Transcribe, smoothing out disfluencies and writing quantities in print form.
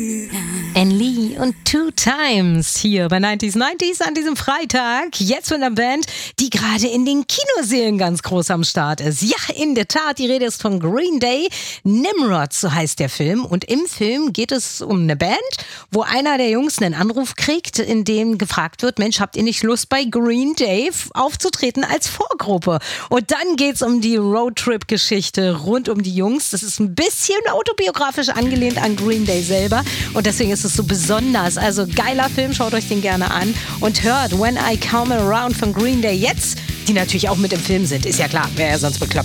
Anne Lee und Two Times hier bei 90s an diesem Freitag. Jetzt mit einer Band, die gerade in den Kinosälen ganz groß am Start ist. Ja, in der Tat, die Rede ist von Green Day. Nimrod, so heißt der Film. Und im Film geht es um eine Band, wo einer der Jungs einen Anruf kriegt, in dem gefragt wird, Mensch, habt ihr nicht Lust bei Green Day aufzutreten als Vorgruppe? Und dann geht's um die Roadtrip-Geschichte rund um die Jungs. Das ist ein bisschen autobiografisch angelehnt an Green Day selber. Und deswegen ist es so besonders. Also geiler Film, schaut euch den gerne an. Und hört When I Come Around von Green Day jetzt, die natürlich auch mit im Film sind. Ist ja klar, wäre ja sonst bekloppt.